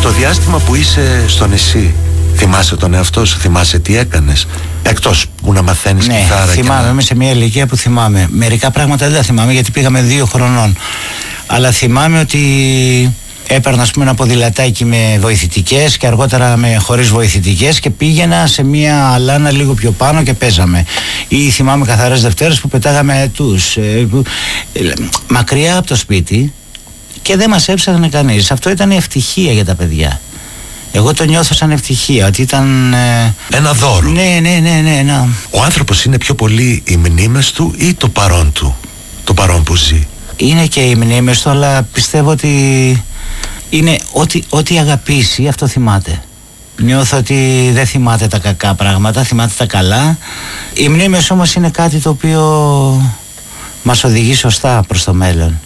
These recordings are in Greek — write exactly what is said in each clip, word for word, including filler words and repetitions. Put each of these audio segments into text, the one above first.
Το διάστημα που είσαι στο νησί, θυμάσαι τον εαυτό σου, θυμάσαι τι έκανες, εκτός που να μαθαίνεις ναι, κιθάρα? Ναι, θυμάμαι, να... είμαι σε μια ηλικία που θυμάμαι. Μερικά πράγματα δεν τα θυμάμαι γιατί πήγαμε δύο χρονών. Αλλά θυμάμαι ότι έπαιρνα, ας πούμε, ένα ποδηλατάκι με βοηθητικές και αργότερα με χωρίς βοηθητικές και πήγαινα σε μια αλάνα λίγο πιο πάνω και παίζαμε. Ή θυμάμαι καθαρές Δευτέρες που πετάγαμε τους ε, που, ε, μακριά από το σπίτι και δεν μας έψαχνε κανείς. Αυτό ήταν η ευτυχία για τα παιδιά. Εγώ το νιώθω σαν ευτυχία, ότι ήταν... Ε... ένα δώρο. Ναι, ναι, ναι, ναι, ναι. Ο άνθρωπος είναι πιο πολύ οι μνήμες του ή το παρόν του, το παρόν που ζει? Είναι και οι μνήμες του, αλλά πιστεύω ότι είναι ό,τι, ό,τι αγαπήσει, αυτό θυμάται. Νιώθω ότι δεν θυμάται τα κακά πράγματα, θυμάται τα καλά. Οι μνήμες όμως είναι κάτι το οποίο μας οδηγεί σωστά προς το μέλλον.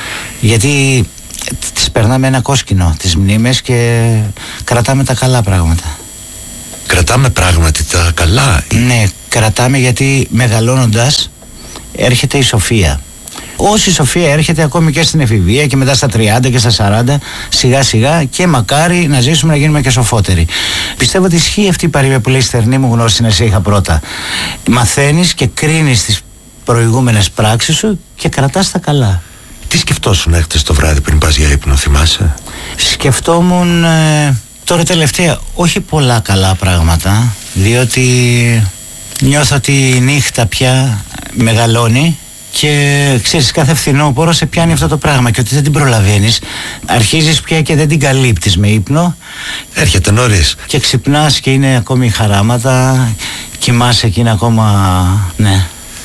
Γιατί τις περνάμε ένα κόσκινο, τις μνήμες, και κρατάμε τα καλά πράγματα. Κρατάμε πράγματι τα καλά? Ναι, κρατάμε, γιατί μεγαλώνοντας έρχεται η σοφία. Όση σοφία έρχεται ακόμη και στην εφηβεία και μετά στα τριάντα και στα σαράντα, σιγά σιγά, και μακάρι να ζήσουμε να γίνουμε και σοφότεροι. Πιστεύω ότι ισχύει αυτή η παροιμία που λέει «Στερνή μου γνώση να σε είχα πρώτα». Μαθαίνεις και κρίνεις τις προηγούμενες πράξεις σου και κρατάς τα καλά. Τι σκεφτόσουν χτες το βράδυ πριν πας για ύπνο, θυμάσαι? Σκεφτόμουν ε, τώρα τελευταία όχι πολλά καλά πράγματα, διότι νιώθω ότι η νύχτα πια μεγαλώνει και ξέρεις, κάθε φθινόπωρο σε πιάνει αυτό το πράγμα και ότι δεν την προλαβαίνεις. Αρχίζεις πια και δεν την καλύπτεις με ύπνο. Έρχεται νωρίς. Και ξυπνάς και είναι ακόμη χαράματα, κοιμάσαι και είναι ακόμα... ναι.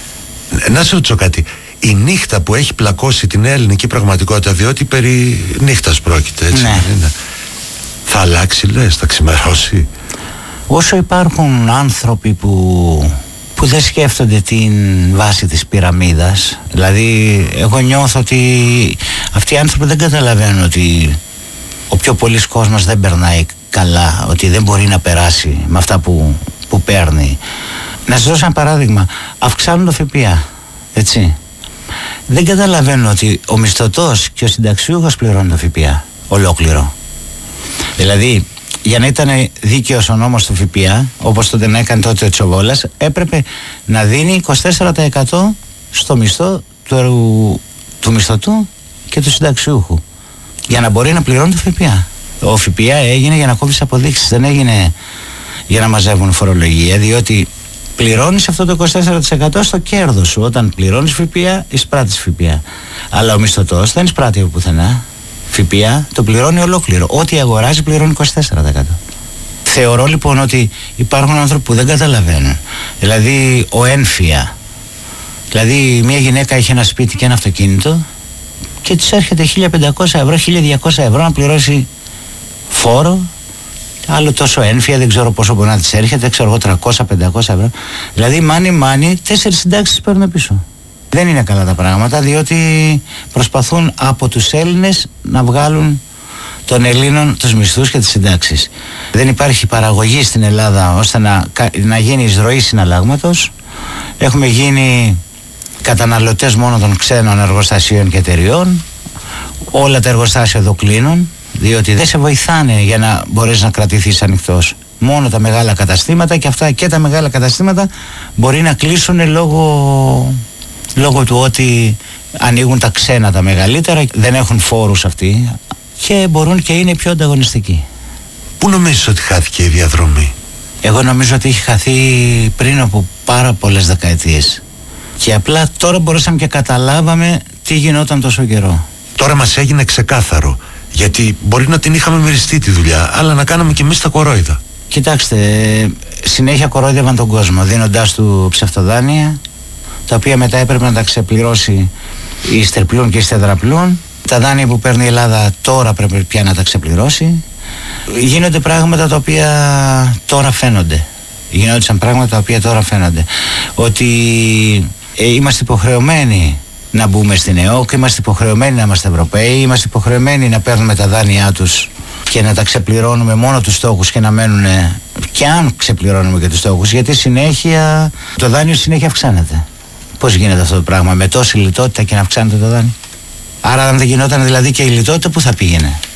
Να σε ρωτήσω κάτι. Η νύχτα που έχει πλακώσει την ελληνική πραγματικότητα, διότι περί νύχτας πρόκειται, έτσι? Ναι. Είναι. Θα αλλάξει, λες, θα ξημερώσει? Όσο υπάρχουν άνθρωποι που... που δεν σκέφτονται την βάση της πυραμίδας, δηλαδή εγώ νιώθω ότι αυτοί οι άνθρωποι δεν καταλαβαίνουν ότι ο πιο πολύς κόσμος δεν περνάει καλά, ότι δεν μπορεί να περάσει με αυτά που, που παίρνει. Να σας δώσω ένα παράδειγμα. Αυξάνουν το ΦΠΑ, έτσι. Δεν καταλαβαίνουν ότι ο μισθωτός και ο συνταξιούχος πληρώνει το ΦΠΑ ολόκληρο. Δηλαδή, για να ήταν δίκαιος ο νόμος του ΦΠΑ, όπως τότε να έκανε τότε ο Τσοβόλας, έπρεπε να δίνει είκοσι τέσσερα τοις εκατό στο μισθό του, του μισθωτού και του συνταξιούχου, για να μπορεί να πληρώνει το ΦΠΑ. Ο ΦΠΑ έγινε για να κόβει αποδείξεις, δεν έγινε για να μαζεύουν φορολογία, διότι πληρώνεις αυτό το είκοσι τέσσερα τοις εκατό στο κέρδος σου. Όταν πληρώνεις ΦΠΑ, εισπράττεις ΦΠΑ. Αλλά ο μισθωτός δεν εισπράττει από πουθενά. ΦΠΑ το πληρώνει ολόκληρο. Ό,τι αγοράζει πληρώνει είκοσι τέσσερα τοις εκατό. Θεωρώ λοιπόν ότι υπάρχουν άνθρωποι που δεν καταλαβαίνουν. Δηλαδή ο ένφια. Δηλαδή μια γυναίκα έχει ένα σπίτι και ένα αυτοκίνητο και της έρχεται χίλια πεντακόσια ευρώ, χίλια διακόσια ευρώ να πληρώσει φόρο. Άλλο τόσο ένφια, δεν ξέρω πόσο μπορεί να της έρχεται, ξέρω εγώ τριακόσια πεντακόσια ευρώ. Δηλαδή μάνι μάνι, τέσσερις συντάξεις παίρνουν πίσω. Δεν είναι καλά τα πράγματα, διότι προσπαθούν από τους Έλληνες να βγάλουν των Ελλήνων τους μισθούς και τις συντάξεις. Δεν υπάρχει παραγωγή στην Ελλάδα ώστε να, να γίνει εισρωή συναλλάγματος. Έχουμε γίνει καταναλωτές μόνο των ξένων εργοστασίων και εταιριών. Όλα τα εργοστάσια εδώ κλείνουν, διότι δεν σε βοηθάνε για να μπορείς να κρατηθείς ανοιχτός. Μόνο τα μεγάλα καταστήματα, και αυτά και τα μεγάλα καταστήματα μπορεί να κλείσουν λόγω... λόγω του ότι ανοίγουν τα ξένα τα μεγαλύτερα, δεν έχουν φόρους αυτοί και μπορούν και είναι πιο ανταγωνιστικοί. Πού νομίζεις ότι χάθηκε η διαδρομή? Εγώ νομίζω ότι έχει χαθεί πριν από πάρα πολλές δεκαετίες και απλά τώρα μπορούσαμε και καταλάβαμε τι γινόταν τόσο καιρό. Τώρα μας έγινε ξεκάθαρο, γιατί μπορεί να την είχαμε μυριστεί τη δουλειά, αλλά να κάναμε κι εμείς τα κορόιδα. Κοιτάξτε, συνέχεια κορόιδευαν τον κόσμο δίνοντάς του ψευτοδάνεια, τα οποία μετά έπρεπε να τα ξεπληρώσει η Ιστερπλούν και η Στεδραπλούν. Τα δάνεια που παίρνει η Ελλάδα τώρα πρέπει πια να τα ξεπληρώσει. Γίνονται πράγματα τα οποία τώρα φαίνονται. Γίνονταν πράγματα τα οποία τώρα φαίνονται. Ότι ε, είμαστε υποχρεωμένοι να μπούμε στην ΕΟΚ, είμαστε υποχρεωμένοι να είμαστε Ευρωπαίοι, είμαστε υποχρεωμένοι να παίρνουμε τα δάνειά τους και να τα ξεπληρώνουμε μόνο τους στόχους και να μένουν, και αν ξεπληρώνουμε και τους στόχους, γιατί συνέχεια το δάνειο συνέχεια αυξάνεται. Πώς γίνεται αυτό το πράγμα με τόση λιτότητα και να αυξάνεται το δάνειο? Άρα αν δεν γινόταν δηλαδή και η λιτότητα, πού θα πήγαινε?